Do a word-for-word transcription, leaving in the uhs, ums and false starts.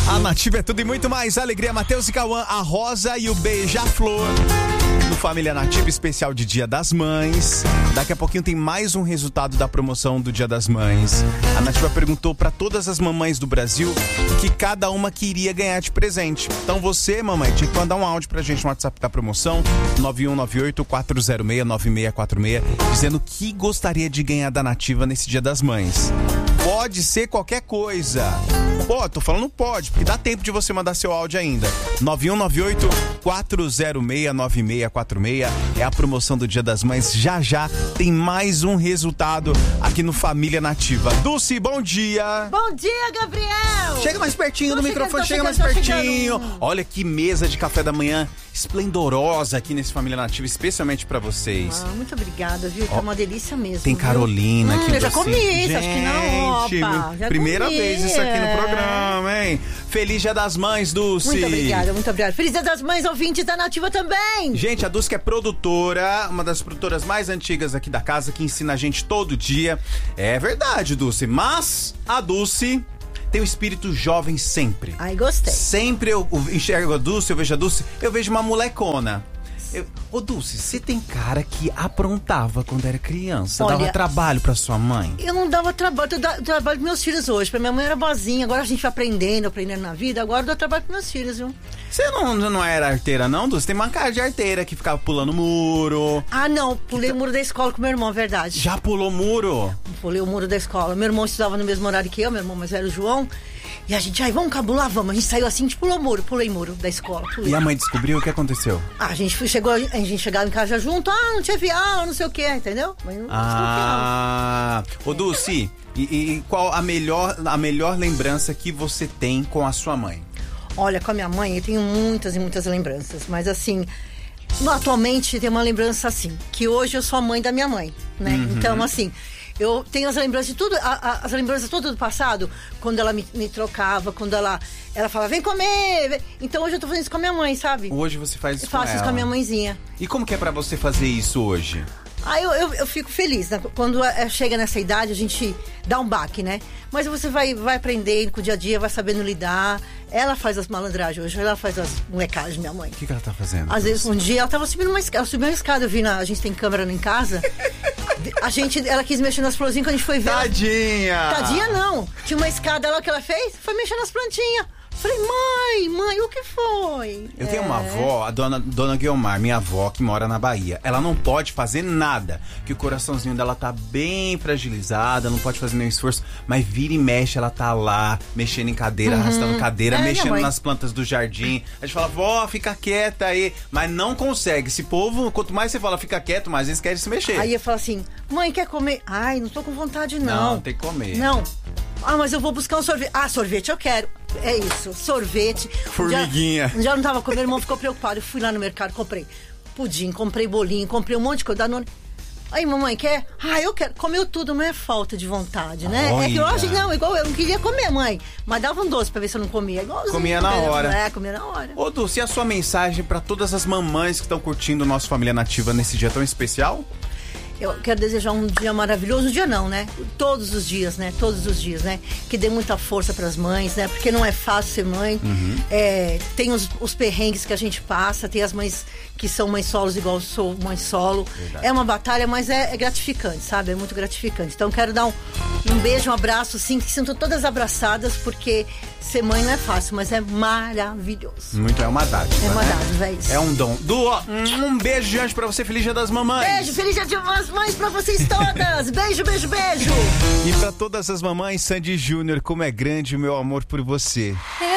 A Nativa é tudo e muito mais. Alegria, Matheus e Cauã, a Rosa e o Beija-Flor. No Família Nativa, especial de Dia das Mães. Daqui a pouquinho tem mais um resultado da promoção do Dia das Mães. A Nativa perguntou para todas as mamães do Brasil o que cada uma queria ganhar de presente. Então você, mamãe, tinha que mandar um áudio pra gente no WhatsApp da promoção, nove um nove oito, quatro zero seis, nove seis quatro seis, dizendo o que gostaria de ganhar da Nativa nesse Dia das Mães. Pode ser qualquer coisa. Pô, tô falando pode, porque dá tempo de você mandar seu áudio ainda. nove um nove oito, quatro zero seis, nove seis quatro seis é a promoção do Dia das Mães. Já já tem mais um resultado aqui no Família Nativa. Dulce, bom dia. Bom dia, Gabriel. Chega mais pertinho tô do chegando, microfone, chega chegando, mais pertinho. chegando. Olha que mesa de café da manhã esplendorosa aqui nesse Família Nativa, especialmente pra vocês. Ah, muito obrigada, viu? Tá uma delícia mesmo. Tem viu? Carolina hum, aqui. Eu já docinho. comi isso, Gente, acho que não. Opa, já primeira comi. vez isso aqui no programa, hein? Feliz Dia das Mães, Dulce. Muito obrigada, muito obrigada. Feliz Dia das Mães, ouvintes da Nativa também. Gente, a Dulce que é produtora, uma das produtoras mais antigas aqui da casa, que ensina a gente todo dia. É verdade, Dulce, mas a Dulce tem o espírito jovem sempre. Ai, gostei. Sempre eu enxergo a Dulce, eu vejo a Dulce, eu vejo uma molecona. Eu, ô Dulce, você tem cara que aprontava quando era criança. Olha, dava trabalho pra sua mãe? Eu não dava trabalho, eu dava trabalho pros meus filhos hoje. Pra minha mãe era boazinha, agora a gente vai aprendendo, aprendendo na vida. Agora eu dou trabalho pros meus filhos, viu? Você não, não era arteira não, Dulce? Tem uma cara de arteira que ficava pulando muro. Ah, não, pulei o muro da escola com meu irmão, verdade. Já pulou muro? Pulei o muro da escola. Meu irmão estudava no mesmo horário que eu, meu irmão mais velho, o João. E a gente, ai, vamos cabular, vamos. A gente saiu assim, a gente pulou muro, pulei muro da escola. Pulei. E a mãe descobriu o que aconteceu? Ah, a gente chegou, a gente chegava em casa junto, ah, não teve aula, não sei o que, entendeu? Mas não ah, ô Dulce, e, e qual a melhor, a melhor lembrança que você tem com a sua mãe? Olha, com a minha mãe eu tenho muitas e muitas lembranças, mas assim, atualmente tem uma lembrança assim, que hoje eu sou a mãe da minha mãe, né? Uhum. Então, assim, eu tenho as lembranças de tudo, a, a, as lembranças todas do passado, quando ela me, me trocava, quando ela, ela falava, vem comer, vem. Então hoje eu tô fazendo isso com a minha mãe, sabe? Hoje você faz isso eu com ela? faço isso com a minha mãezinha. E como que é pra você fazer isso hoje? Ah, eu, eu, eu fico feliz, né? Quando é, chega nessa idade, a gente dá um baque, né? Mas você vai, vai aprendendo com o dia a dia, vai sabendo lidar. Ela faz as malandragens hoje, ela faz as molecagens, minha mãe. O que, que ela tá fazendo? Às vezes, um dia, ela tava subindo uma escada, ela subiu uma escada, eu vi, na, a gente tem câmera em casa. A gente, ela quis mexer nas florzinhas, quando a gente foi ver... Tadinha! Ela... Tadinha não! Tinha uma escada lá que ela fez, foi mexer nas plantinhas. Falei, mãe, mãe, o que foi? Eu é... tenho uma avó, a dona, dona Guiomar, minha avó, que mora na Bahia. Ela não pode fazer nada, que o coraçãozinho dela tá bem fragilizado, não pode fazer nenhum esforço, mas vira e mexe, ela tá lá, mexendo em cadeira, uhum. arrastando cadeira, é, mexendo nas plantas do jardim. A gente fala, vó, fica quieta aí, mas não consegue. Esse povo, quanto mais você fala, fica quieto, mais eles querem se mexer. Aí eu falo assim, mãe, quer comer? Ai, não tô com vontade, não. Não, tem que comer. Não. Ah, mas eu vou buscar um sorvete. Ah, sorvete eu quero. É isso, sorvete. Formiguinha. Já, já não tava com meu irmão, ficou preocupado. Eu fui lá no mercado, comprei pudim, comprei bolinho, comprei um monte de coisa. Danone. Aí, mamãe, quer? Ah, eu quero. Comeu tudo, não é falta de vontade, né? Olha. É que eu acho que não, igual eu não queria comer, mãe. Mas dava um doce pra ver se eu não comia. Igualzinho. Comia na hora. É, comia na hora. Ô, Dulce, e a sua mensagem pra todas as mamães que estão curtindo o nosso Família Nativa nesse dia tão especial? Eu quero desejar um dia maravilhoso, um dia não, né? Todos os dias, né? Todos os dias, né? Que dê muita força pras mães, né? Porque não é fácil ser mãe. Uhum. É, tem os, os perrengues que a gente passa, tem as mães que são mães solos igual eu sou mãe solo. Verdade. É uma batalha, mas é, é gratificante, sabe? É muito gratificante. Então quero dar um, um beijo, um abraço, sim, que sinto todas abraçadas, porque ser mãe não é fácil, mas é maravilhoso. Muito, é uma dádiva, É uma né? dádiva, é isso. É um dom. Du, um beijo gigante pra você, feliz Dia das Mamães. Beijo, feliz Dia das Mães pra vocês todas. Beijo, beijo, beijo. E pra todas as mamães, Sandy Júnior, como é grande o meu amor por você. É.